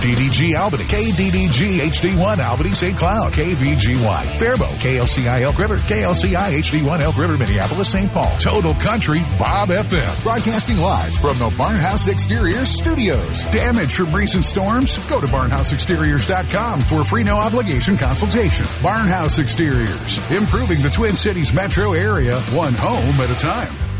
DDG Albany, KDDG HD1 Albany St. Cloud, KBGY Faribault, KLCI Elk River, KLCI HD1 Elk River Minneapolis St. Paul, Total Country Bob FM, broadcasting live from the Barnhouse Exteriors studios. Damage from recent storms? Go to barnhouseexteriors.com for a free no obligation consultation. Barnhouse Exteriors, improving the Twin Cities metro area, one home at a time.